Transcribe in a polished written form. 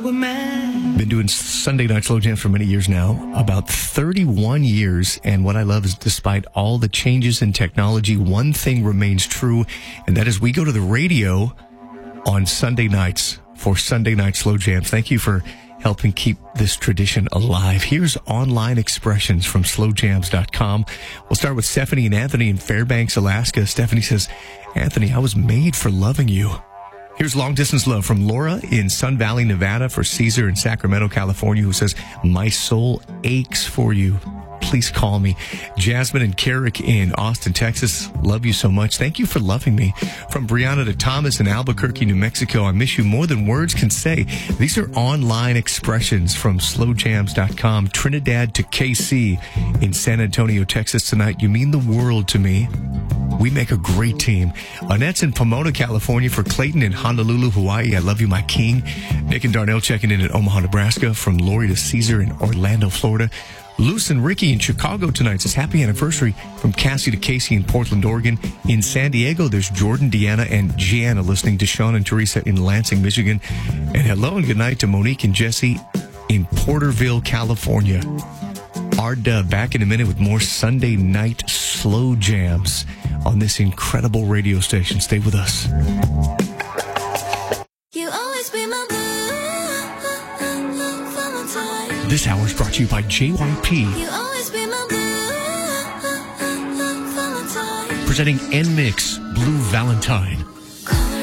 were mad. Been doing Sunday Night Slow Jams for many years now, about 31 years. And what I love is despite all the changes in technology, one thing remains true, and that is we go to the radio on Sunday nights for Sunday Night Slow Jams. Thank you for helping keep this tradition alive. Here's online expressions from slowjams.com. We'll start with Stephanie and Anthony in Fairbanks, Alaska. Stephanie says, Anthony, I was made for loving you. Here's long distance love from Laura in Sun Valley, Nevada, for Caesar in Sacramento, California, who says, my soul aches for you. Please call me. Jasmine and Carrick in Austin, Texas. Love you so much. Thank you for loving me. From Brianna to Thomas in Albuquerque, New Mexico. I miss you more than words can say. These are online expressions from slowjams.com. Trinidad to KC in San Antonio, Texas tonight. You mean the world to me. We make a great team. Annette's in Pomona, California for Clayton in Honolulu, Hawaii. I love you, my king. Nick and Darnell checking in Omaha, Nebraska. From Lori to Caesar in Orlando, Florida. Luce and Ricky in Chicago tonight says happy anniversary. From Cassie to Casey in Portland, Oregon. In San Diego, there's Jordan, Deanna, and Gianna listening to Sean and Teresa in Lansing, Michigan. And hello and good night to Monique and Jesse in Porterville, California. Arda back in a minute with more Sunday Night Slow Jams on this incredible radio station. Stay with us. You always be my Valentine. This hour is brought to you by JYP. You always be my Valentine. Presenting NMIX Blue Valentine.